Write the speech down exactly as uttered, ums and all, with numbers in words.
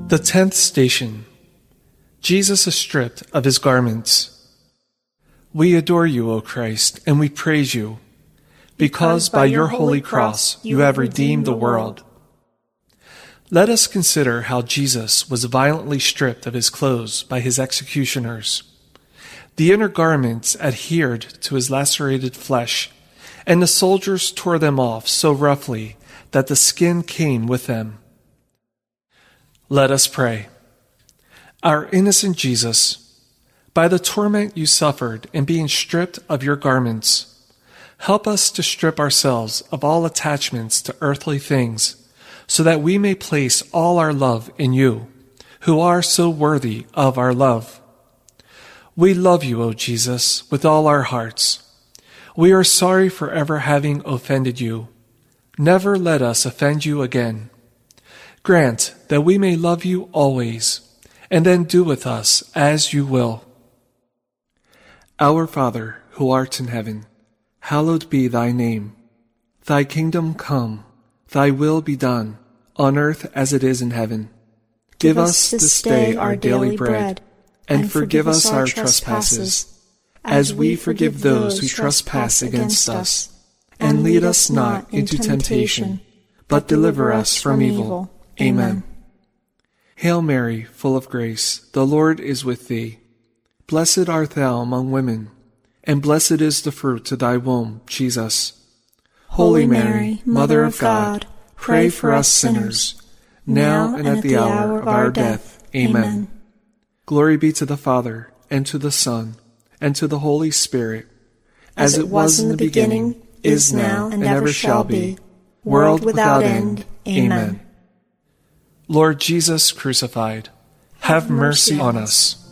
The tenth station. Jesus is stripped of his garments. We adore you, O Christ, and we praise you, because by your holy cross you have redeemed the world. Let us consider how Jesus was violently stripped of his clothes by his executioners. The inner garments adhered to his lacerated flesh, and the soldiers tore them off so roughly that the skin came with them. Let us pray. Our innocent Jesus, by the torment you suffered in being stripped of your garments, help us to strip ourselves of all attachments to earthly things, so that we may place all our love in you, who are so worthy of our love. We love you, O Jesus, with all our hearts. We are sorry for ever having offended you. Never let us offend you again. Grant that we may love you always, and then do with us as you will. Our Father, who art in heaven, hallowed be thy name. Thy kingdom come, thy will be done, on earth as it is in heaven. Give us this day our daily bread, and forgive us our trespasses, as we forgive those who trespass against us. And lead us not into temptation, but deliver us from evil. Amen. Hail Mary, full of grace, the Lord is with thee. Blessed art thou among women, and blessed is the fruit of thy womb, Jesus. Holy Mary, Mother of God, pray for us sinners, now and at the hour of our death. Amen. Glory be to the Father, and to the Son, and to the Holy Spirit, as it was in the beginning, is now, and ever shall be, world without end. Amen. Lord Jesus crucified, have mercy on us.